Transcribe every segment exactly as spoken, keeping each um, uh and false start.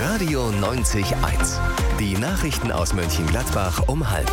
Radio neunzig Komma eins. Die Nachrichten aus Mönchengladbach um halb.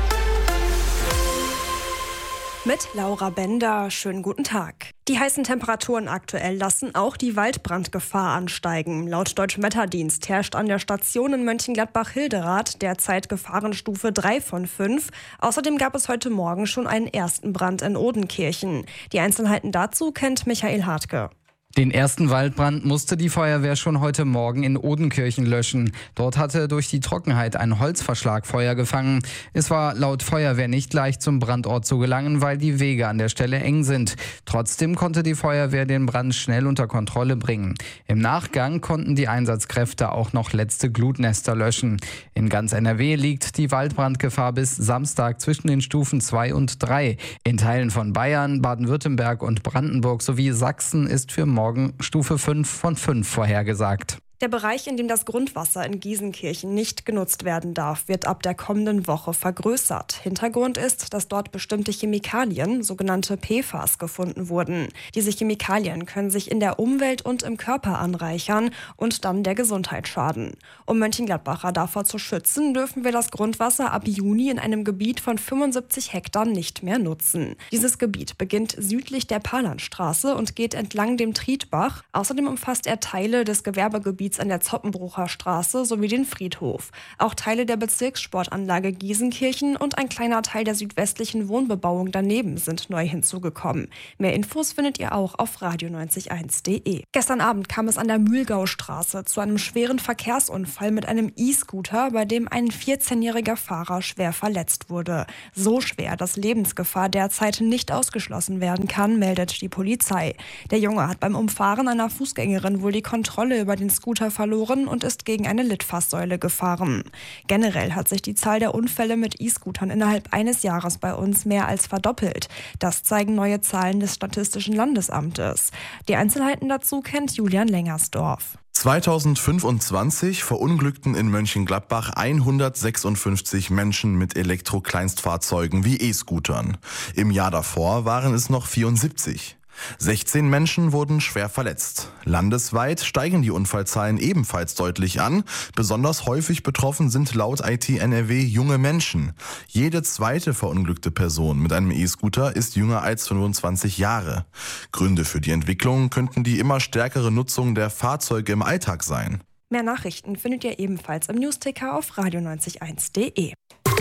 Mit Laura Bender. Schönen guten Tag. Die heißen Temperaturen aktuell lassen auch die Waldbrandgefahr ansteigen. Laut Deutschem Wetterdienst herrscht an der Station in Mönchengladbach-Hilderath derzeit Gefahrenstufe drei von fünf. Außerdem gab es heute Morgen schon einen ersten Brand in Odenkirchen. Die Einzelheiten dazu kennt Michael Hartke. Den ersten Waldbrand musste die Feuerwehr schon heute Morgen in Odenkirchen löschen. Dort hatte durch die Trockenheit ein Holzverschlag Feuer gefangen. Es war laut Feuerwehr nicht leicht, zum Brandort zu gelangen, weil die Wege an der Stelle eng sind. Trotzdem konnte die Feuerwehr den Brand schnell unter Kontrolle bringen. Im Nachgang konnten die Einsatzkräfte auch noch letzte Glutnester löschen. In ganz N R W liegt die Waldbrandgefahr bis Samstag zwischen den Stufen zwei und drei. In Teilen von Bayern, Baden-Württemberg und Brandenburg sowie Sachsen ist für morgen Stufe fünf von fünf vorhergesagt. Der Bereich, in dem das Grundwasser in Giesenkirchen nicht genutzt werden darf, wird ab der kommenden Woche vergrößert. Hintergrund ist, dass dort bestimmte Chemikalien, sogenannte P F A S, gefunden wurden. Diese Chemikalien können sich in der Umwelt und im Körper anreichern und dann der Gesundheit schaden. Um Mönchengladbacher davor zu schützen, dürfen wir das Grundwasser ab Juni in einem Gebiet von fünfundsiebzig Hektar nicht mehr nutzen. Dieses Gebiet beginnt südlich der Palanstraße und geht entlang dem Trietbach. Außerdem umfasst er Teile des Gewerbegebiets an der Zoppenbrucher Straße sowie den Friedhof. Auch Teile der Bezirkssportanlage Giesenkirchen und ein kleiner Teil der südwestlichen Wohnbebauung daneben sind neu hinzugekommen. Mehr Infos findet ihr auch auf radio neunzig eins punkt de. Gestern Abend kam es an der Mühlgaustraße zu einem schweren Verkehrsunfall mit einem E-Scooter, bei dem ein vierzehnjähriger Fahrer schwer verletzt wurde. So schwer, dass Lebensgefahr derzeit nicht ausgeschlossen werden kann, meldet die Polizei. Der Junge hat beim Umfahren einer Fußgängerin wohl die Kontrolle über den Scooter verloren und ist gegen eine Litfaßsäule gefahren. Generell hat sich die Zahl der Unfälle mit E-Scootern innerhalb eines Jahres bei uns mehr als verdoppelt. Das zeigen neue Zahlen des Statistischen Landesamtes. Die Einzelheiten dazu kennt Julian Lengersdorf. zweitausendfünfundzwanzig verunglückten in Mönchengladbach hundertsechsundfünfzig Menschen mit Elektro-Kleinstfahrzeugen wie E-Scootern. Im Jahr davor waren es noch vierundsiebzig. sechzehn Menschen wurden schwer verletzt. Landesweit steigen die Unfallzahlen ebenfalls deutlich an. Besonders häufig betroffen sind laut I T N R W junge Menschen. Jede zweite verunglückte Person mit einem E-Scooter ist jünger als fünfundzwanzig Jahre. Gründe für die Entwicklung könnten die immer stärkere Nutzung der Fahrzeuge im Alltag sein. Mehr Nachrichten findet ihr ebenfalls im Newsticker auf radio neunzig eins punkt de.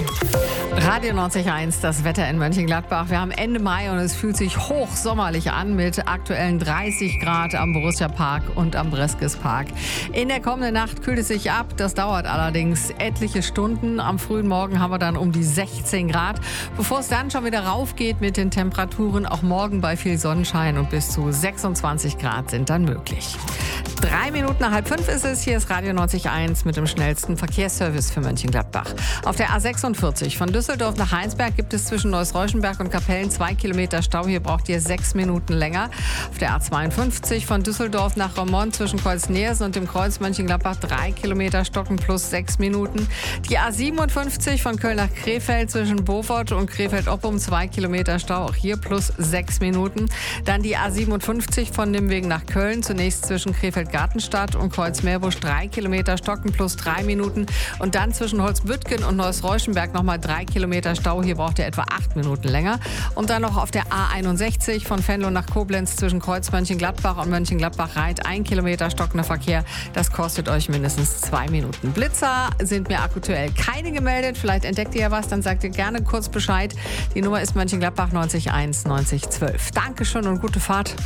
Radio neunzig Komma eins, das Wetter in Mönchengladbach. Wir haben Ende Mai und es fühlt sich hochsommerlich an mit aktuellen dreißig Grad am Borussia Park und am Breskes Park. In der kommenden Nacht kühlt es sich ab. Das dauert allerdings etliche Stunden. Am frühen Morgen haben wir dann um die sechzehn Grad. Bevor es dann schon wieder raufgeht mit den Temperaturen, auch morgen bei viel Sonnenschein und bis zu sechsundzwanzig Grad sind dann möglich. Drei Minuten nach halb fünf ist es. Hier ist Radio neunzig Komma eins mit dem schnellsten Verkehrsservice für Mönchengladbach. Auf der A sechsundvierzig von Düsseldorf nach Heinsberg gibt es zwischen Neuss-Reuschenberg und Kapellen zwei Kilometer Stau. Hier braucht ihr sechs Minuten länger. Auf der A zweiundfünfzig von Düsseldorf nach Roermond zwischen Kreuz-Neersen und dem Kreuz Mönchengladbach drei Kilometer Stocken plus sechs Minuten. Die A siebenundfünfzig von Köln nach Krefeld zwischen Beaufort und Krefeld-Oppum zwei Kilometer Stau. Auch hier plus sechs Minuten. Dann die A siebenundfünfzig von Nimwegen nach Köln. Zunächst zwischen Krefeld-Gartenstadt und Kreuz-Meerbusch drei Kilometer Stocken plus drei Minuten. Und dann zwischen Holzbüttgen und Neuss-Reuschenberg nochmal drei Kilometer Stau. Hier braucht ihr etwa acht Minuten länger. Und dann noch auf der A einundsechzig von Venlo nach Koblenz zwischen Kreuz Mönchengladbach und Mönchengladbach-Reit ein Kilometer stockender Verkehr. Das kostet euch mindestens zwei Minuten. Blitzer sind mir aktuell keine gemeldet. Vielleicht entdeckt ihr ja was, dann sagt ihr gerne kurz Bescheid. Die Nummer ist Mönchengladbach neunzig eins neunzig zwölf. Dankeschön und gute Fahrt.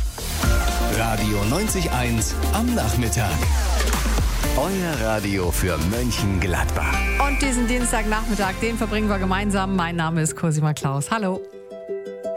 Radio neunzig Komma eins am Nachmittag. Euer Radio für Mönchengladbach. Und diesen Dienstagnachmittag, den verbringen wir gemeinsam. Mein Name ist Cosima Klaus. Hallo.